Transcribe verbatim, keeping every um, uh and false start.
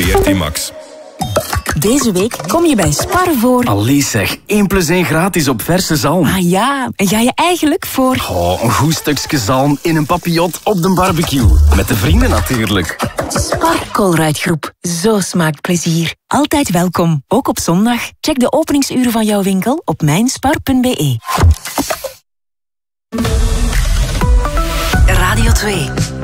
V R T Max. Deze week kom je bij Spar voor... Allee zeg, één plus één gratis op verse zalm. Ah ja, en ga je eigenlijk voor... Oh, een goed stukje zalm in een papillot op de barbecue. Met de vrienden natuurlijk. Spar Colruyt-groep. Zo smaakt plezier. Altijd welkom, ook op zondag. Check de openingsuren van jouw winkel op mijnspar punt b e. Radio twee.